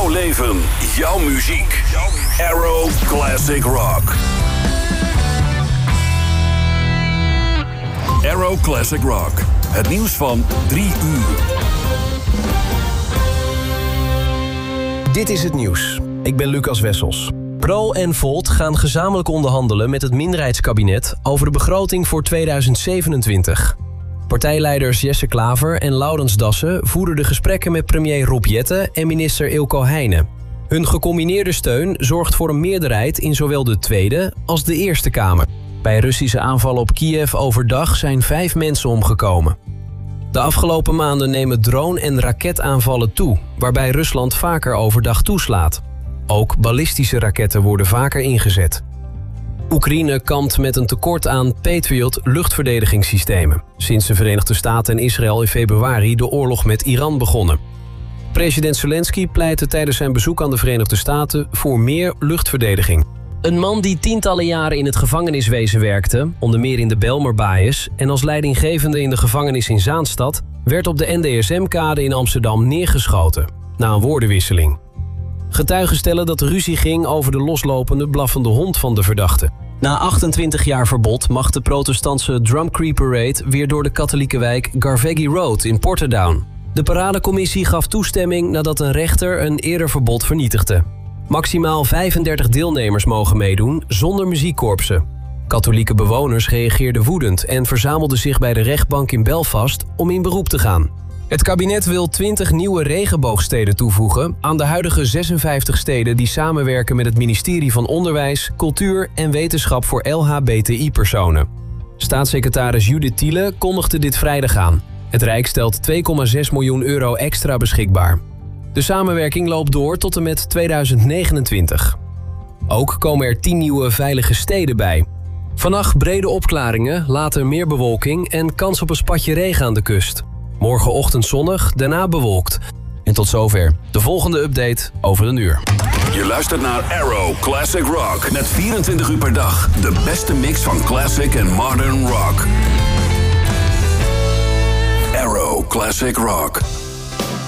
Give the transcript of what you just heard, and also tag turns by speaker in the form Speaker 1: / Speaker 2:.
Speaker 1: Jouw leven, jouw muziek. Arrow Classic Rock. Arrow Classic Rock. Het nieuws van 3 uur.
Speaker 2: Dit is het nieuws. Ik ben Lucas Wessels. Pro en Volt gaan gezamenlijk onderhandelen met het minderheidskabinet over de begroting voor 2027. Partijleiders Jesse Klaver en Laurens Dassen voerden de gesprekken met premier Rob Jetten en minister Eelco Heijnen. Hun gecombineerde steun zorgt voor een meerderheid in zowel de Tweede als de Eerste Kamer. Bij Russische aanvallen op Kiev overdag zijn 5 mensen omgekomen. De afgelopen maanden nemen drone- en raketaanvallen toe, waarbij Rusland vaker overdag toeslaat. Ook ballistische raketten worden vaker ingezet. Oekraïne kampt met een tekort aan Patriot luchtverdedigingssystemen, sinds de Verenigde Staten en Israël in februari de oorlog met Iran begonnen. President Zelensky pleitte tijdens zijn bezoek aan de Verenigde Staten voor meer luchtverdediging. Een man die tientallen jaren in het gevangeniswezen werkte, onder meer in de Bijlmerbaaiers en als leidinggevende in de gevangenis in Zaanstad, werd op de NDSM-kade in Amsterdam neergeschoten, na een woordenwisseling. Getuigen stellen dat de ruzie ging over de loslopende blaffende hond van de verdachte. Na 28 jaar verbod mag de protestantse Drum Creek Parade weer door de katholieke wijk Garvaghy Road in Portadown. De paradecommissie gaf toestemming nadat een rechter een eerder verbod vernietigde. Maximaal 35 deelnemers mogen meedoen zonder muziekkorpsen. Katholieke bewoners reageerden woedend en verzamelden zich bij de rechtbank in Belfast om in beroep te gaan. Het kabinet wil 20 nieuwe regenboogsteden toevoegen aan de huidige 56 steden die samenwerken met het ministerie van Onderwijs, Cultuur en Wetenschap voor LHBTI-personen. Staatssecretaris Judith Thiele kondigde dit vrijdag aan. Het Rijk stelt 2,6 miljoen euro extra beschikbaar. De samenwerking loopt door tot en met 2029. Ook komen er 10 nieuwe veilige steden bij. Vannacht brede opklaringen, later meer bewolking en kans op een spatje regen aan de kust. Morgenochtend zonnig, daarna bewolkt. En tot zover de volgende update over een uur.
Speaker 1: Je luistert naar Arrow Classic Rock. Met 24 uur per dag de beste mix van classic en modern rock. Arrow Classic Rock.